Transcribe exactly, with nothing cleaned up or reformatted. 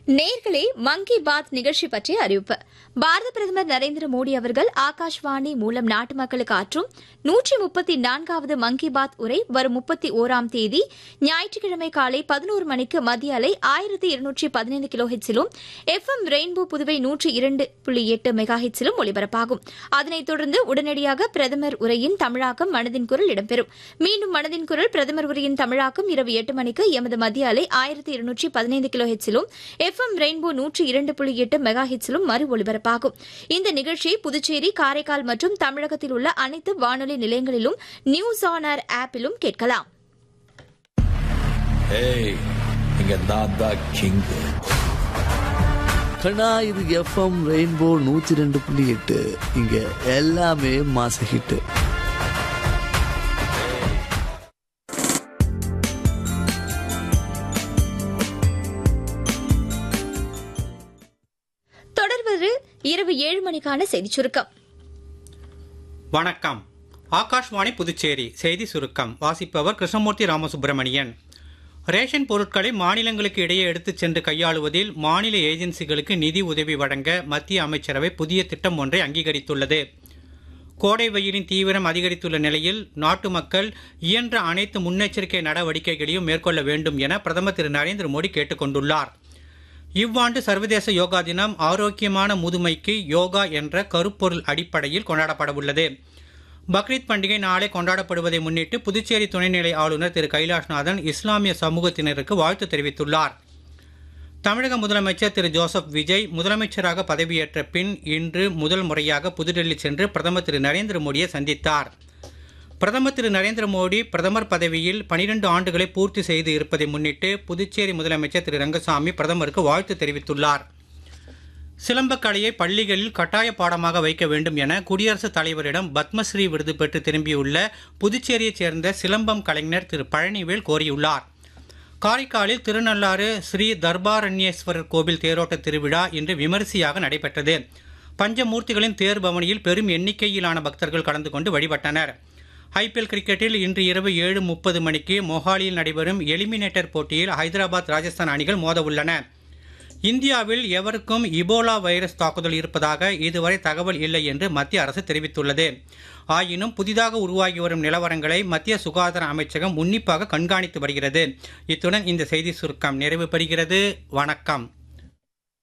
நேர்களே, மன் கி பாத் நிகழ்ச்சி பற்றிய அறிவிப்பு. பாரத பிரதமர் நரேந்திர மோடி அவர்கள் ஆகாஷ்வாணி மூலம் நாட்டு மக்களுக்கு ஆற்றும் நூற்றி முப்பத்தி நான்காவது மன் கி பாத் உரை வரும் முப்பத்தி ஓராம் தேதி ஞாயிற்றுக்கிழமை காலை பதினோரு மணிக்கு மத்திய அலை ஆயிரத்தி இருநூற்றி பதினைந்து kilo ஹெட்ஸிலும் F M rainbow Puduvai நூற்றி இரண்டு புள்ளி எட்டு மெகா ஹெட்ஸிலும் ஒலிபரப்பாகும். அதனைத் தொடர்ந்து உடனடியாக பிரதமர் உரையின் தமிழாக்கம் மனதின் குரல் இடம்பெறும். மீண்டும் மனதின் குரல் பிரதமர் உரையின் தமிழாக்கம் இரவு எட்டு மணிக்கு எமது மத்திய அலை ஆயிரத்தி இருநூற்றி பதினைந்து கிலோ ஹெட்ஸிலும் எஃப் எம் ரெயின்போ நூற்றி இரண்டு புள்ளி எட்டு மெகா ஹெட்ஸிலும் மறு ஒலிபரப்பாகும். இந்த நிகழ்ச்சியை புதுச்சேரி, காரைக்கால் மற்றும் தமிழகத்தில் உள்ள அனைத்து வானொலி நிலையங்களிலும் நியூஸ் ஆன் ஏர் ஆப்பிலும் கேட்கலாம். கண்ணா, இது எஃப் எம் ரெயின்போ நூற்றி ரெண்டு புள்ளி எட்டு. இங்க எல்லாமே மாச ஹிட். தொடர்வது இரவு ஏழு மணிக்கான செய்திச் சுருக்கம். வணக்கம். ஆகாஷ்வாணி புதுச்சேரி செய்தி சுருக்கம் வாசிப்பவர் கிருஷ்ணமூர்த்தி ராமசுப்பிரமணியன். ரேஷன் பொருட்களை மாநிலங்களுக்கு இடையே எடுத்துச் சென்று கையாளுவதில் மாநில ஏஜென்சிகளுக்கு நிதி உதவி வழங்க மத்திய அமைச்சரவை புதிய திட்டம் ஒன்றை அங்கீகரித்துள்ளது. கோடை வெயிலின் தீவிரம் அதிகரித்துள்ள நிலையில் நாட்டு மக்கள் இயன்ற அனைத்து முன்னெச்சரிக்கை நடவடிக்கைகளையும் மேற்கொள்ள வேண்டும் என பிரதமர் திரு நரேந்திர மோடி கேட்டுக் கொண்டுள்ளார். இவ்வாண்டு சர்வதேச யோகா தினம் ஆரோக்கியமான முதுமைக்கு யோகா என்ற கருப்பொருள் அடிப்படையில் கொண்டாடப்படவுள்ளது. பக்ரீத் பண்டிகை நாளை கொண்டாடப்படுவதை முன்னிட்டு புதுச்சேரி துணைநிலை ஆளுநர் திரு கைலாஷ்நாதன் இஸ்லாமிய சமூகத்தினருக்கு வாழ்த்து தெரிவித்துள்ளார். தமிழக முதலமைச்சர் திரு ஜோசப் விஜய் முதலமைச்சராக பதவியேற்ற பின் இன்று முதல் முறையாக புதுடெல்லி சென்று பிரதமர் திரு நரேந்திர மோடியை சந்தித்தார். பிரதமர் திரு நரேந்திர மோடி பிரதமர் பதவியில் பனிரெண்டு ஆண்டுகளை பூர்த்தி செய்து இருப்பதை முன்னிட்டு புதுச்சேரி முதலமைச்சர் திரு ரங்கசாமி பிரதமருக்கு வாழ்த்து தெரிவித்துள்ளார். சிலம்பக்கலையை பள்ளிகளில் கட்டாய பாடமாக வைக்க வேண்டும் என குடியரசுத் தலைவரிடம் பத்மஸ்ரீ விருது பெற்று திரும்பியுள்ள புதுச்சேரியைச் சேர்ந்த சிலம்பம் கலைஞர் திரு பழனிவேல் கோரியுள்ளார். காரைக்காலில் திருநள்ளாறு ஸ்ரீ தர்பாரண்யேஸ்வரர் கோவில் தேரோட்ட திருவிழா இன்று விமரிசையாக நடைபெற்றது. பஞ்சமூர்த்திகளின் தேர்பவனியில் பெரும் எண்ணிக்கையிலான பக்தர்கள் கலந்து கொண்டு வழிபட்டனர். ஐபிஎல் கிரிக்கெட்டில் இன்று இரவு ஏழு முப்பது மணிக்கு மொஹாலியில் நடைபெறும் எலிமினேட்டர் போட்டியில் ஹைதராபாத், ராஜஸ்தான் அணிகள் மோத உள்ளன. இந்தியாவில் எவருக்கும் இபோலா வைரஸ் தாக்குதல் இருப்பதாக இதுவரை தகவல் இல்லை என்று மத்திய அரசு தெரிவித்துள்ளது. ஆயினும் புதிதாக உருவாகி வரும் நிலவரங்களை மத்திய சுகாதார அமைச்சகம் உன்னிப்பாக கண்காணித்து வருகிறது. இத்துடன் இந்த செய்தி சுருக்கம் நிறைவு பெறுகிறது. வணக்கம்.